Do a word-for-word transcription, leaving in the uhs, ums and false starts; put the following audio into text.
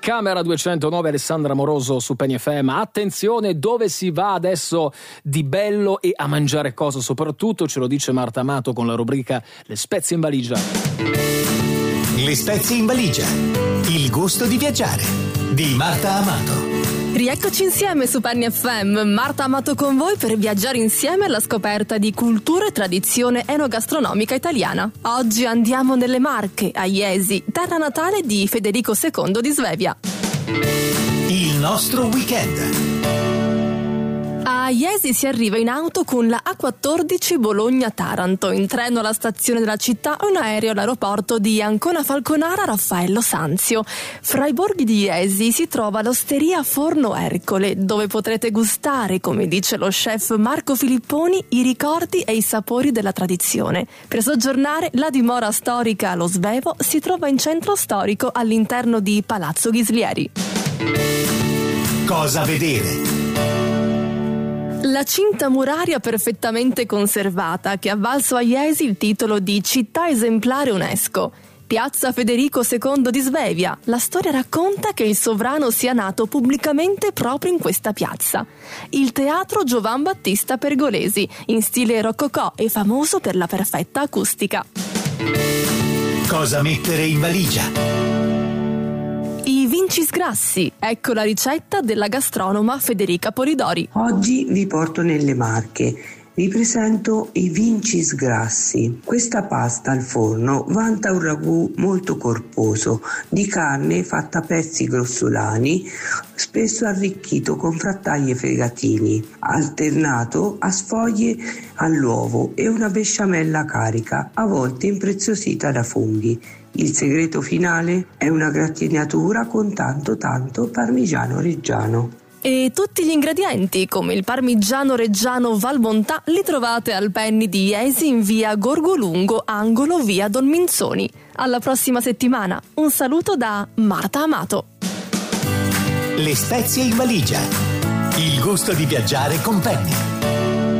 Camera duecentonove, Alessandra Moroso su Penny F M. Attenzione, dove si va adesso di bello e a mangiare cosa? Soprattutto ce lo dice Marta Amato con la rubrica Le spezie in valigia. Le spezie in valigia. Il gusto di viaggiare di Marta Amato. Rieccoci insieme su Penny F M, Marta Amato con voi per viaggiare insieme alla scoperta di cultura e tradizione enogastronomica italiana. Oggi andiamo nelle Marche, a Jesi, terra natale di Federico secondo di Svevia. Il nostro weekend. A Jesi si arriva in auto con la A quattordici Bologna-Taranto, in treno alla stazione della città o in aereo all'aeroporto di Ancona Falconara Raffaello Sanzio. Fra i borghi di Jesi si trova l'osteria Forno Ercole, dove potrete gustare, come dice lo chef Marco Filipponi, i ricordi e i sapori della tradizione. Per soggiornare, la dimora storica Lo Svevo si trova in centro storico all'interno di Palazzo Ghislieri. Cosa vedere? La cinta muraria perfettamente conservata che ha valso a Jesi il titolo di città esemplare UNESCO. Piazza Federico secondo di Svevia. La storia racconta che il sovrano sia nato pubblicamente proprio in questa piazza. Il teatro Giovan Battista Pergolesi, in stile rococò e famoso per la perfetta acustica. Cosa mettere in valigia? I vincisgrassi, ecco la ricetta della gastronoma Federica Polidori. Oggi vi porto nelle Marche. Vi presento i vincisgrassi. Questa pasta al forno vanta un ragù molto corposo, di carne fatta a pezzi grossolani, spesso arricchito con frattaglie e fegatini, alternato a sfoglie all'uovo e una besciamella carica, a volte impreziosita da funghi. Il segreto finale è una grattinatura con tanto tanto parmigiano reggiano. E tutti gli ingredienti, come il parmigiano reggiano Valmontà, li trovate al Penny di Jesi in via Gorgolungo, angolo via Don Minzoni. Alla prossima settimana. Un saluto da Marta Amato. Le spezie in valigia. Il gusto di viaggiare con Penny.